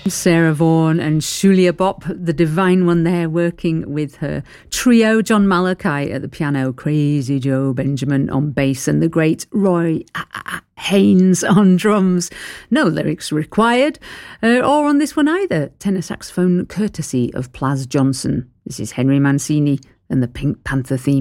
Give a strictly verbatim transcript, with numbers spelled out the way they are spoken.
Sarah Vaughan and Julia Bopp, the divine one there, working with her trio. John Malachi at the piano, Crazy Joe Benjamin on bass, and the great Roy Haynes on drums. No lyrics required, uh, or on this one either. Tenor saxophone courtesy of Plas Johnson. This is Henry Mancini and the Pink Panther theme.